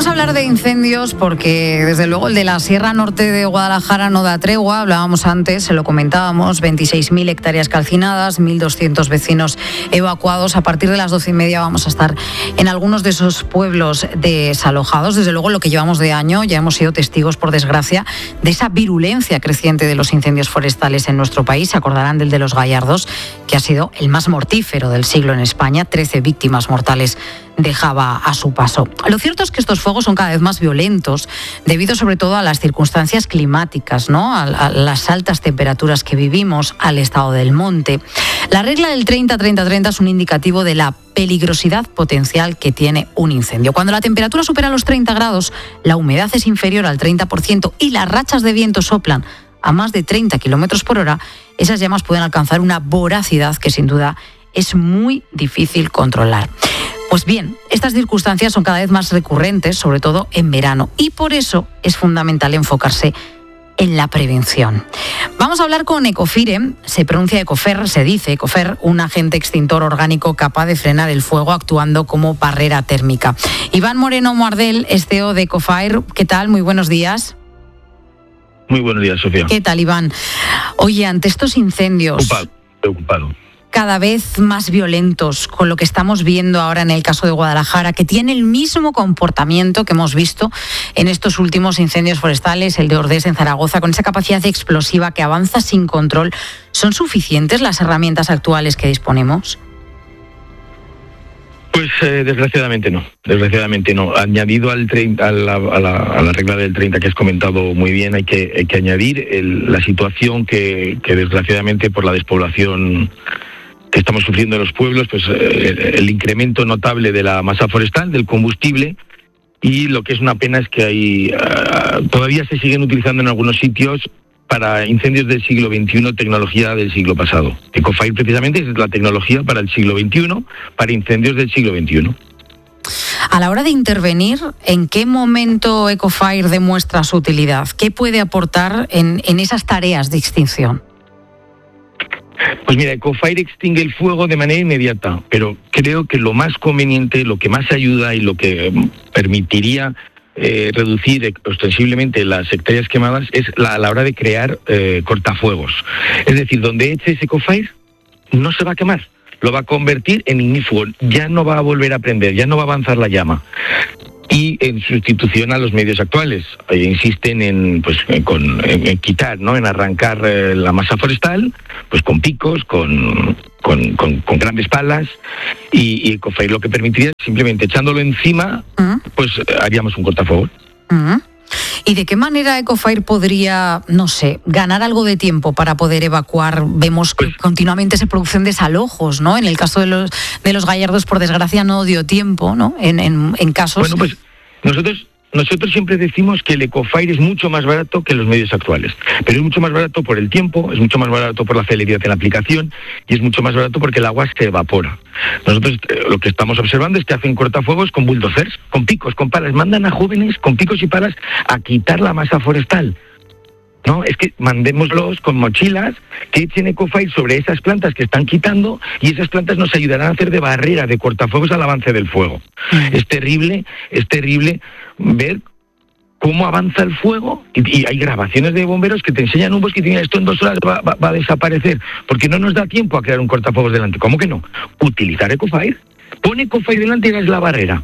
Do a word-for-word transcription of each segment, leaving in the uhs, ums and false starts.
Vamos a hablar de incendios porque desde luego el de la Sierra Norte de Guadalajara no da tregua. Hablábamos antes, se lo comentábamos, veintiséis mil hectáreas calcinadas, mil doscientos vecinos evacuados. A partir de las doce y media vamos a estar en algunos de esos pueblos desalojados. Desde luego lo que llevamos de año ya hemos sido testigos, por desgracia, de esa virulencia creciente de los incendios forestales en nuestro país. Se acordarán del de los Gallardos, que ha sido el más mortífero del siglo en España. trece víctimas mortales dejaba a su paso. Lo cierto es que estos fuegos son cada vez más violentos, debido sobre todo a las circunstancias climáticas, ¿no? a, a las altas temperaturas que vivimos, al estado del monte. La regla del treinta treinta treinta es un indicativo de la peligrosidad potencial que tiene un incendio. Cuando la temperatura supera los treinta grados, la humedad es inferior al treinta por ciento y las rachas de viento soplan a más de treinta kilómetros por hora, esas llamas pueden alcanzar una voracidad que sin duda es muy difícil controlar. Pues bien, estas circunstancias son cada vez más recurrentes, sobre todo en verano, y por eso es fundamental enfocarse en la prevención. Vamos a hablar con Ecofire, se pronuncia Ecofer, se dice Ecofer, un agente extintor orgánico capaz de frenar el fuego actuando como barrera térmica. Iván Moreno Muardel es C E O de Ecofire. ¿Qué tal? Muy buenos días. Muy buenos días, Sofía. ¿Qué tal, Iván? Oye, ante estos incendios... Preocupado, preocupado. cada vez más violentos, con lo que estamos viendo ahora en el caso de Guadalajara, que tiene el mismo comportamiento que hemos visto en estos últimos incendios forestales, el de Ordés en Zaragoza, con esa capacidad explosiva que avanza sin control. ¿Son suficientes las herramientas actuales que disponemos? Pues eh, desgraciadamente no, desgraciadamente no. Añadido al treinta, a, la, a, la, a la regla del treinta que has comentado muy bien, hay que, hay que añadir el, la situación que, que desgraciadamente por la despoblación que estamos sufriendo en los pueblos, pues eh, el incremento notable de la masa forestal, del combustible, y lo que es una pena es que hay uh, todavía se siguen utilizando en algunos sitios para incendios del siglo veintiuno, tecnología del siglo pasado. Ecofire precisamente es la tecnología para el siglo veintiuno, para incendios del siglo veintiuno. A la hora de intervenir, ¿en qué momento Ecofire demuestra su utilidad? ¿Qué puede aportar en, en esas tareas de extinción? Pues mira, Ecofire extingue el fuego de manera inmediata, pero creo que lo más conveniente, lo que más ayuda y lo que permitiría Eh, reducir ostensiblemente las hectáreas quemadas es la, a la hora de crear eh, cortafuegos. Es decir, donde eches Ecofire no se va a quemar, lo va a convertir en ignífugo, ya no va a volver a prender, ya no va a avanzar la llama. Y en sustitución a los medios actuales, eh, insisten en, pues, con, en, en quitar, ¿no? en arrancar eh, la masa forestal, pues con picos, con, con, con, con grandes palas, y, y Ecofire lo que permitiría es simplemente echándolo encima, uh-huh. pues haríamos un cortafuegos. Uh-huh. ¿Y de qué manera Ecofire podría, no sé, ganar algo de tiempo para poder evacuar? Vemos que pues, continuamente se producen desalojos, ¿no? En el caso de los de los Gallardos, por desgracia, no dio tiempo, ¿no? En, en, en casos... Bueno, pues nosotros... Nosotros siempre decimos que el Ecofire es mucho más barato que los medios actuales, pero es mucho más barato por el tiempo, es mucho más barato por la celeridad en la aplicación y es mucho más barato porque el agua se evapora. Nosotros eh, lo que estamos observando es que hacen cortafuegos con bulldozers, con picos, con palas, mandan a jóvenes con picos y palas a quitar la masa forestal. No, es que mandémoslos con mochilas que echen Ecofire sobre esas plantas que están quitando y esas plantas nos ayudarán a hacer de barrera, de cortafuegos al avance del fuego. Mm. Es terrible, es terrible ver cómo avanza el fuego y, y hay grabaciones de bomberos que te enseñan un bosque y te dicen esto en dos horas va, va, va a desaparecer porque no nos da tiempo a crear un cortafuegos delante. ¿Cómo que no? Utilizar Ecofire. Pon Ecofire delante y hagas la barrera.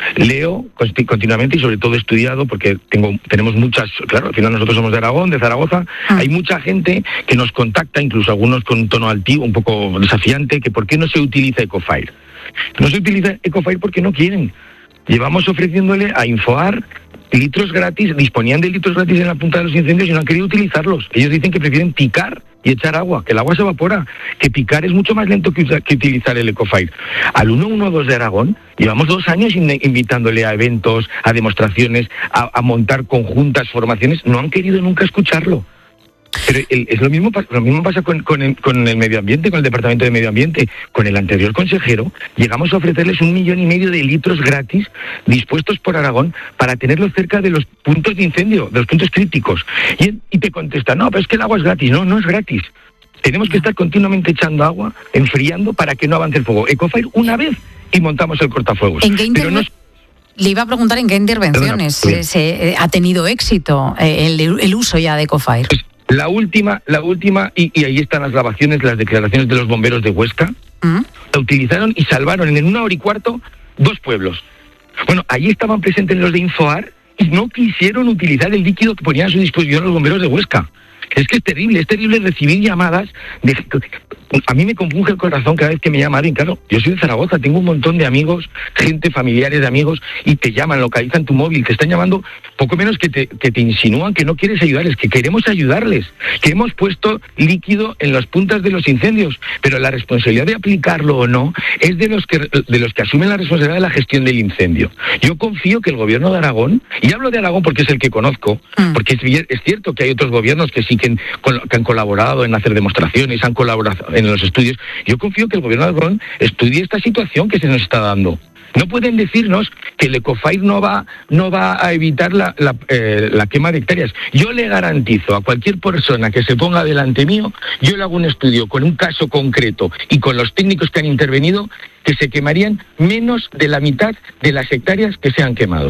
Leo continuamente y sobre todo he estudiado porque tengo tenemos muchas, claro, al final nosotros somos de Aragón, de Zaragoza, ah. hay mucha gente que nos contacta, incluso algunos con un tono altivo, un poco desafiante, que ¿por qué no se utiliza Ecofire? No se utiliza Ecofire porque no quieren. Llevamos ofreciéndole a Infoar litros gratis, disponían de litros gratis en la punta de los incendios y no han querido utilizarlos. Ellos dicen que prefieren picar y echar agua, que el agua se evapora, que picar es mucho más lento que, que utilizar el Ecofire. Al ciento doce de Aragón llevamos dos años in- invitándole a eventos, a demostraciones, a, a montar conjuntas, formaciones, no han querido nunca escucharlo. Pero el, es lo mismo, lo mismo pasa con, con, el, con el medio ambiente, con el Departamento de Medio Ambiente. Con el anterior consejero llegamos a ofrecerles un millón y medio de litros gratis dispuestos por Aragón para tenerlos cerca de los puntos de incendio, de los puntos críticos. Y, y te contesta, no, pero es que el agua es gratis. No, no es gratis. Tenemos que estar continuamente echando agua, enfriando para que no avance el fuego. Ecofire una vez y montamos el cortafuegos. ¿En qué, interve- pero no... Le iba a preguntar en qué intervenciones Perdona, se, se, eh, ha tenido éxito eh, el, el uso ya de Ecofire. Pues la última, la última y, y ahí están las grabaciones, las declaraciones de los bomberos de Huesca. ¿Mm? La utilizaron y salvaron en una hora y cuarto dos pueblos. Bueno, ahí estaban presentes los de Infoar y no quisieron utilizar el líquido que ponían a su disposición los bomberos de Huesca. Es que es terrible, es terrible recibir llamadas de... A mí me compunge el corazón cada vez que me llama alguien. Claro, yo soy de Zaragoza, tengo un montón de amigos, gente, familiares de amigos, y te llaman, localizan tu móvil, te están llamando poco menos que te, que te insinúan que no quieres ayudarles, que queremos ayudarles, que hemos puesto líquido en las puntas de los incendios, pero la responsabilidad de aplicarlo o no es de los que, de los que asumen la responsabilidad de la gestión del incendio. Yo confío que el gobierno de Aragón, y hablo de Aragón porque es el que conozco, porque es, es cierto que hay otros gobiernos que sí que, que han colaborado en hacer demostraciones, han colaborado en los estudios. Yo confío que el gobierno de Aragón estudie esta situación que se nos está dando. No pueden decirnos que el Ecofire no va, no va a evitar la, la, eh, la quema de hectáreas. Yo le garantizo a cualquier persona que se ponga delante mío, yo le hago un estudio con un caso concreto y con los técnicos que han intervenido, que se quemarían menos de la mitad de las hectáreas que se han quemado.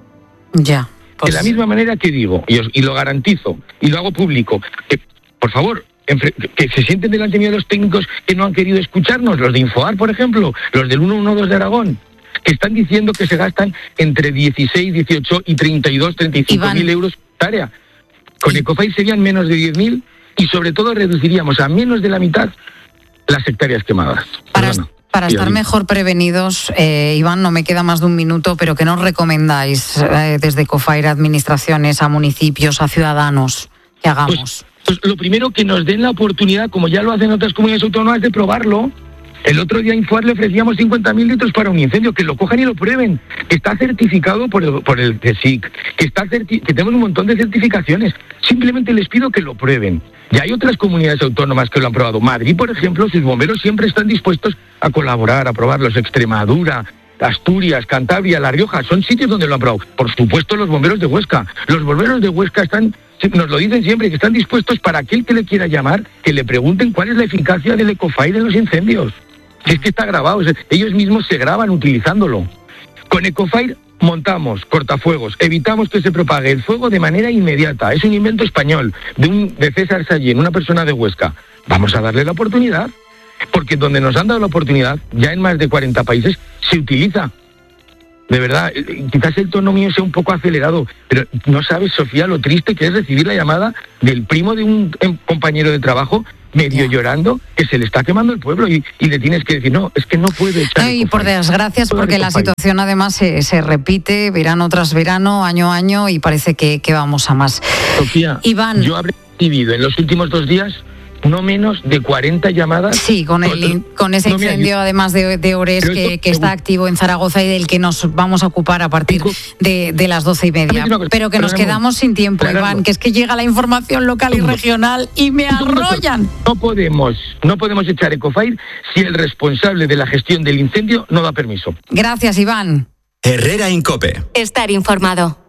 Ya. Pues... De la misma manera que digo, y, os, y lo garantizo, y lo hago público, que, por favor, que se sienten delante mío los técnicos que no han querido escucharnos, los de Infoar, por ejemplo, los del ciento doce de Aragón, que están diciendo que se gastan entre dieciséis, dieciocho y treinta y dos, treinta y cinco mil euros por hectárea. Con Ecofire serían menos de diez mil y sobre todo reduciríamos a menos de la mitad las hectáreas quemadas. Para, para estar mejor prevenidos, eh, Iván, no me queda más de un minuto, pero ¿qué nos recomendáis eh, desde Ecofire a administraciones, a municipios, a ciudadanos que hagamos? Pues, Pues lo primero, que nos den la oportunidad, como ya lo hacen otras comunidades autónomas, de probarlo. El otro día a Infoar le ofrecíamos cincuenta mil litros para un incendio, que lo cojan y lo prueben, que está certificado por el, por el C S I C, que, está certi- que tenemos un montón de certificaciones. Simplemente les pido que lo prueben. Ya hay otras comunidades autónomas que lo han probado. Madrid, por ejemplo, sus bomberos siempre están dispuestos a colaborar, a probarlos. Extremadura, Asturias, Cantabria, La Rioja, son sitios donde lo han probado. Por supuesto, los bomberos de Huesca. Los bomberos de Huesca están... Nos lo dicen siempre, que están dispuestos para aquel que le quiera llamar, que le pregunten cuál es la eficacia del Ecofire en los incendios. Si es que está grabado, ellos mismos se graban utilizándolo. Con Ecofire montamos cortafuegos, evitamos que se propague el fuego de manera inmediata. Es un invento español, de, un, de César Sallén, una persona de Huesca. Vamos a darle la oportunidad, porque donde nos han dado la oportunidad, ya en más de cuarenta países, se utiliza. De verdad, quizás el tono mío sea un poco acelerado, pero no sabes, Sofía, lo triste que es recibir la llamada del primo de un compañero de trabajo medio yeah. llorando, que se le está quemando el pueblo y, y le tienes que decir, no, es que no puede echar. No, y por desgracia, porque la situación además se, se repite verano tras verano, año a año, y parece que, que vamos a más. Sofía, Iván, yo habré recibido en los últimos dos días no menos de cuarenta llamadas. Sí, con el con ese no, incendio, mira, además de, de Ores, que, esto, que está activo en Zaragoza y del que nos vamos a ocupar a partir de, de las doce y media. Pero que nos quedamos sin tiempo, claro, Iván, que es que llega la información local y regional y me arrollan. No podemos, no podemos echar Ecofire si el responsable de la gestión del incendio no da permiso. Gracias, Iván. Herrera en COPE. Estar informado.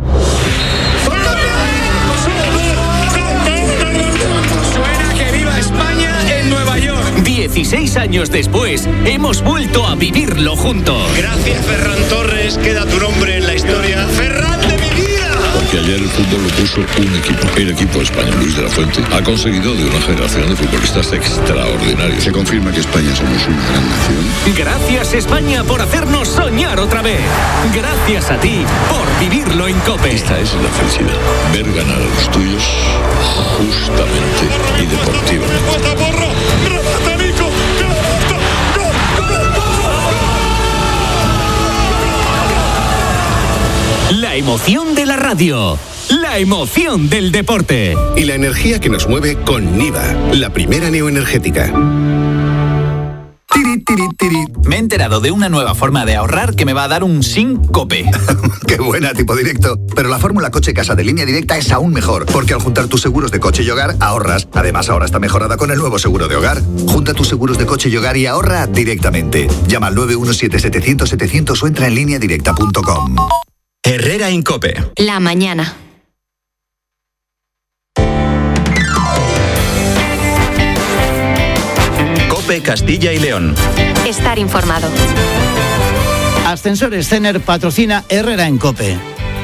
dieciséis años después, hemos vuelto a vivirlo juntos. Gracias, Ferran Torres, queda tu nombre en la historia. ¡Ferran de mi vida! Porque ayer el fútbol lo puso un equipo. El equipo español, Luis de la Fuente, ha conseguido de una generación de futbolistas extraordinarios. Se confirma que España somos una gran nación. Gracias, España, por hacernos soñar otra vez. Gracias a ti por vivirlo en COPE. Esta es la felicidad. Ver ganar a los tuyos justamente y deportivamente. La emoción de la radio, la emoción del deporte. Y la energía que nos mueve con Niva, la primera neoenergética. Tiri, tiri, tiri. Me he enterado de una nueva forma de ahorrar que me va a dar un síncope. ¡Qué buena, tipo directo! Pero la fórmula coche-casa de Línea Directa es aún mejor, porque al juntar tus seguros de coche y hogar, ahorras. Además, ahora está mejorada con el nuevo seguro de hogar. Junta tus seguros de coche y hogar y ahorra directamente. Llama al nueve uno siete, setecientos, setecientos o entra en línea directa punto com. Herrera en COPE. La mañana. COPE Castilla y León. Estar informado. Ascensores Cener patrocina Herrera en COPE.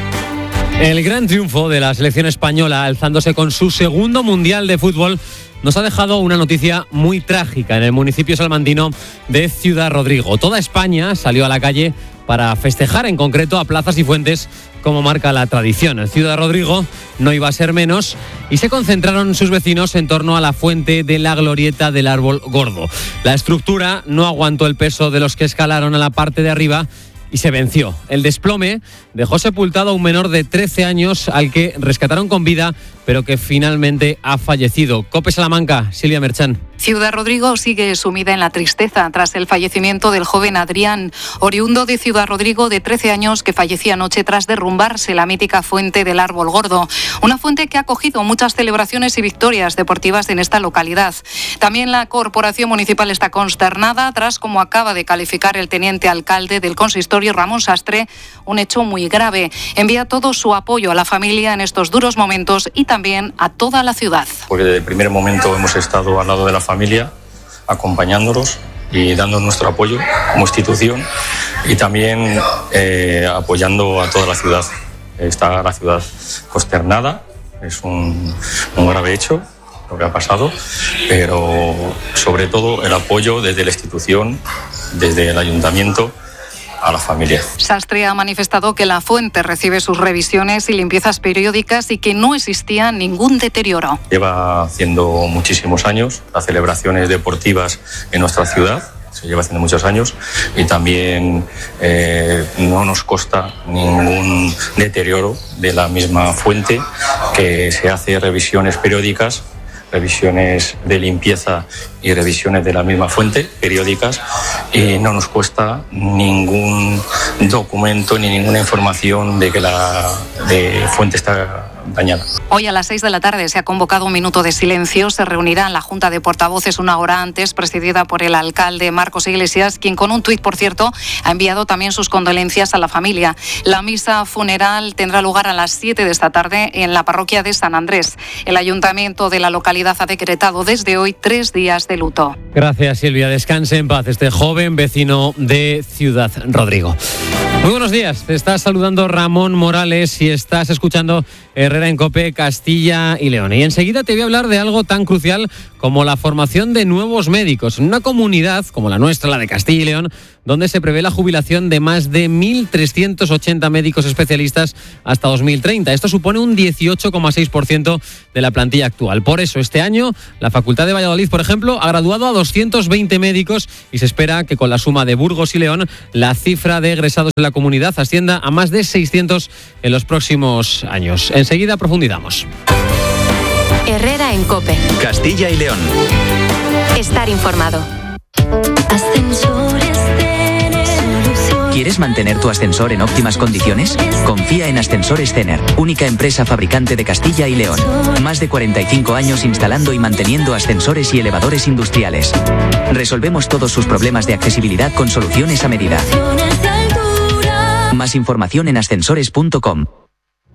El gran triunfo de la selección española, alzándose con su segundo mundial de fútbol, nos ha dejado una noticia muy trágica en el municipio salmantino de Ciudad Rodrigo. Toda España salió a la calle para festejar, en concreto a plazas y fuentes, como marca la tradición. El Ciudad Rodrigo no iba a ser menos y se concentraron sus vecinos en torno a la fuente de la glorieta del Árbol Gordo. La estructura no aguantó el peso de los que escalaron a la parte de arriba y se venció. El desplome dejó sepultado a un menor de trece años al que rescataron con vida, pero que finalmente ha fallecido. COPE Salamanca, Silvia Merchán. Ciudad Rodrigo sigue sumida en la tristeza tras el fallecimiento del joven Adrián, oriundo de Ciudad Rodrigo, de trece años, que fallecía anoche tras derrumbarse la mítica fuente del Árbol Gordo. Una fuente que ha acogido muchas celebraciones y victorias deportivas en esta localidad. También la Corporación Municipal está consternada tras, como acaba de calificar el teniente alcalde del consistorio, Ramón Sastre, un hecho muy grave. Envía todo su apoyo a la familia en estos duros momentos y también a toda la ciudad. Porque desde el primer momento hemos estado al lado de la familia, acompañándolos y dando nuestro apoyo como institución y también eh, apoyando a toda la ciudad. Está la ciudad consternada, es un, un grave hecho lo que ha pasado, pero sobre todo el apoyo desde la institución, desde el ayuntamiento, a la familia. Sastre ha manifestado que la fuente recibe sus revisiones y limpiezas periódicas y que no existía ningún deterioro. Lleva haciendo muchísimos años las celebraciones deportivas en nuestra ciudad, se lleva haciendo muchos años y también eh, no nos consta ningún deterioro de la misma fuente, que se hace revisiones periódicas, revisiones de limpieza y revisiones de la misma fuente periódicas, y no nos cuesta ningún documento ni ninguna información de que la de fuente está dañada. Hoy a las seis de la tarde se ha convocado un minuto de silencio. Se reunirá en la Junta de Portavoces una hora antes, presidida por el alcalde Marcos Iglesias, quien con un tuit, por cierto, ha enviado también sus condolencias a la familia. La misa funeral tendrá lugar a las siete de esta tarde en la parroquia de San Andrés. El ayuntamiento de la localidad ha decretado desde hoy tres días de luto. Gracias, Silvia. Descanse en paz este joven vecino de Ciudad Rodrigo. Muy buenos días. Te está saludando Ramón Morales y estás escuchando Herrera en COPE, Castilla y León. Y enseguida te voy a hablar de algo tan crucial como la formación de nuevos médicos en una comunidad como la nuestra, la de Castilla y León, donde se prevé la jubilación de más de mil trescientos ochenta médicos especialistas hasta dos mil treinta. Esto supone un dieciocho coma seis por ciento de la plantilla actual. Por eso, este año, la Facultad de Valladolid, por ejemplo, ha graduado a doscientos veinte médicos y se espera que con la suma de Burgos y León, la cifra de egresados de la comunidad ascienda a más de seiscientos en los próximos años. Enseguida profundizamos. Herrera en COPE. Castilla y León. Estar informado. Ascensores Cener. ¿Quieres mantener tu ascensor en óptimas condiciones? Confía en Ascensores Cener, única empresa fabricante de Castilla y León. Más de cuarenta y cinco años instalando y manteniendo ascensores y elevadores industriales. Resolvemos todos sus problemas de accesibilidad con soluciones a medida. Más información en ascensores punto com.